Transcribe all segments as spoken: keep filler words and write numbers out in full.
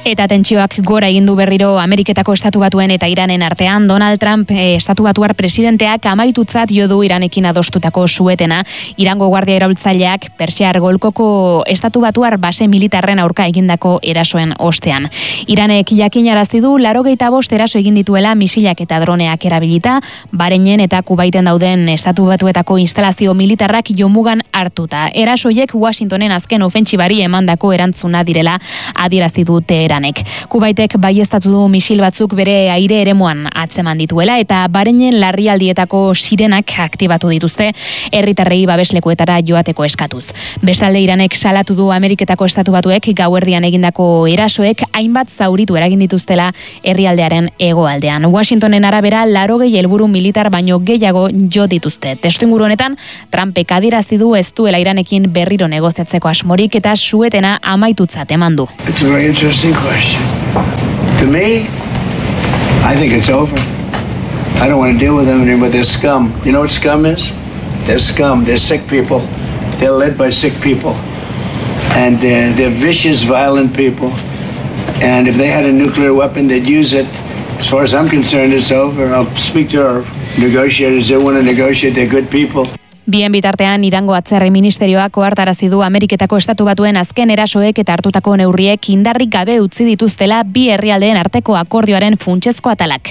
Eta tentsioak gora egin du berriro Ameriketako Estatu Batuen eta Iranen artean. Donald Trump eh, Estatu Batuar presidenteak amaitutzat jo du Iranekin adostutako suetena. Irango guardia iraultzaileak Persiar Golkoko Estatu Batuar base militarren aurka egindako erasoen ostean. Iranek jakinarazi du laurogeita bost eraso egin dituela misilak eta droneak erabilita, Bahreinen eta Kuwaiten dauden Estatu Batuetako instalazio militarrak jomugan hartuta. Erasoiek Washingtonen azken ofentsibari emandako erantzuna direla adierazi du Teheranek. Kuwaitek baieztatu du misil batzuk bere aire eremuan atzeman dituela eta Bahreinen larrialdietako sirenak aktibatu dituzte herritarrei babeslekuetara joateko eskatuz. Bestalde Iranek salatu du Ameriketako Estatu Batuek gauerdian egindako erasoek hainbat zauritu eragin dituztela herrialdearen hegoaldean. Washingtonen arabera laurogei helburu militar baino gehiago jo dituzte. Testuinguru honetan Trumpek adierazi du ez duela Iranekin berriro negoziatzeko asmorik eta suetena amaitutzat eman du. It's a very interesting question. To me, I think it's over. I don't want to deal with them anymore. They're scum. You know what scum is? They're scum. They're sick people. They're led by sick people. And uh, they're vicious, violent people. And if they had a nuclear weapon, they'd use it. As far as I'm concerned, it's over. I'll speak to our negotiators. They want to negotiate. They're good people. Bien bitartean Irango atzerri ministerioak ohartarazi du Ameriketako Estatu Batuen azken erasoek eta hartutako neurriek indarrik gabe utzi dituztela bi herrialdeen arteko akordioaren funtsezko atalak.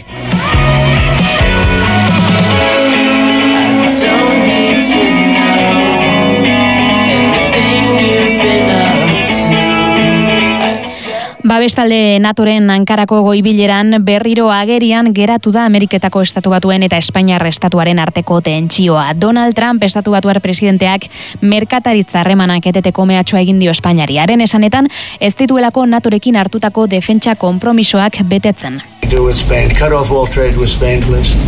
Babestalde Natoren Ankarako goibileran berriro agerian geratu da Ameriketako Estatu Batuen eta Espainiar Estatuaren arteko tentsioa. Donald Trump Estatu Batuar presidenteak merkataritza harremanak eteteko mehatxoa egin dio Espainiari. Esanetan ez dituelako Natorekin hartutako defentsa konpromisoak betetzen. Cut off all trade with Spain, please.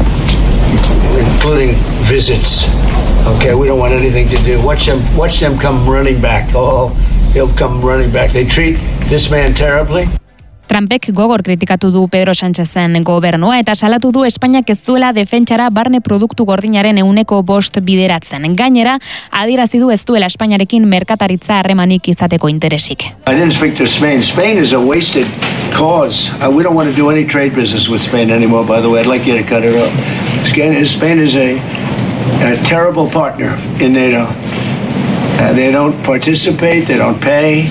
Including visits. Okay, we don't want anything to do. Watch them, watch them come running back. Oh, he'll come running back. They treat this man terribly. Trumpek gogor kritikatu du Pedro Sánchezen gobernua eta salatu du Espainiak ez duela defentsara barne produktu gordinaren ehuneko bost bideratzen. Gainera, adierazi du ez duela Espainiarekin merkataritza harremanik izateko interesik. I didn't speak to Spain. Spain is a wasted cause. Uh, we don't want to do any trade business with Spain anymore, by the way. I'd like you to cut it off. Spain is a, a terrible partner in NATO. Uh, they don't participate, they don't pay.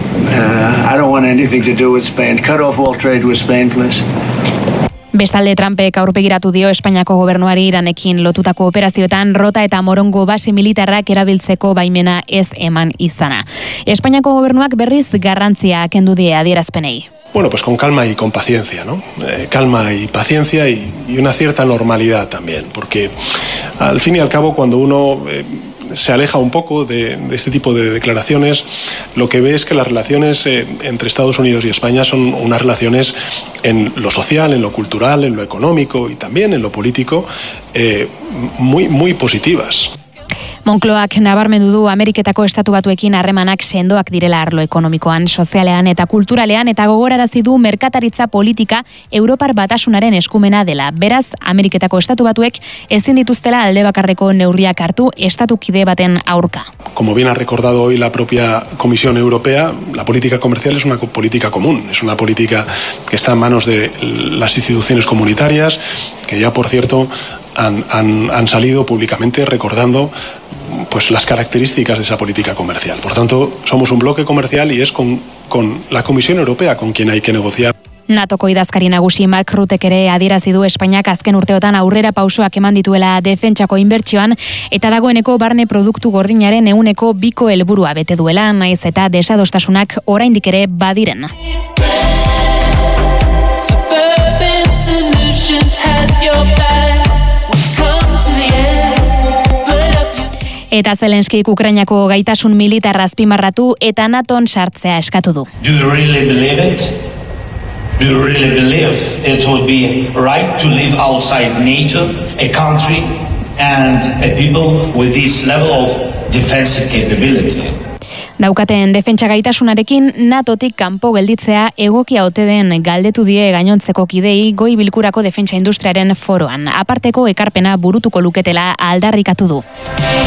Uh, I don't want anything to do with Spain. Cut off all trade with Spain, please. Bestalde Trumpek aurpegiratu dio Espainiako gobernuari Iranekin lotutako operazioetan rota eta morongo base militarrak erabiltzeko baimena ez eman izana. Espainiako gobernuak berriz garrantzia kendu die adierazpenei. Bueno, pues con calma y con paciencia, ¿no? Eh, calma y paciencia y, y una cierta normalidad también, porque al fin y al cabo cuando uno eh, se aleja un poco de, de este tipo de declaraciones, lo que ve es que las relaciones eh, entre Estados Unidos y España son unas relaciones en lo social, en lo cultural, en lo económico y también en lo político eh, muy, muy positivas. Moncloak nabarmendu du Ameriketako Estatu Batuekin harremanak sendoak direla arlo ekonomikoan, sozialean eta kulturalean eta gogorarazi du merkataritza politika Europar Batasunaren eskumena dela. Beraz, Ameriketako Estatu Batuek ezin dituztela alde bakarreko neurriak hartu estatukide baten aurka. Como bien ha recordado hoy la propia Comisión Europea, la política comercial es una política común, es una política que está en manos de las instituciones comunitarias, que ya, por cierto, han, han, han salido públicamente recordando pues las características de esa política comercial. Por tanto, somos un bloque comercial y es con, con la Comisión Europea con quien hay que negociar. Natoko idazkari nagusi Mark Ruttek ere adierazi du Espainiak azken urteotan aurrera pausoak eman dituela defentsako inbertsioan eta dagoeneko barne produktu gordinaren ehuneko biko helburua bete duela, naiz eta desadostasunak oraindik ere badiren. Eta Zelenskik Ukrainako gaitasun militar azpimarratu eta Naton sartzea eskatu du. Do you really believe it? Do you really believe it would be right to live outside NATO, a country and a people with this level of defensive capability? Daukaten defentsa gaitasunarekin Natotik kanpo gelditzea egokia ote den galdetu die gainontzeko kidei goi bilkurako defentsa industriaren foroan. Aparteko ekarpena burutuko luketela aldarrikatu du.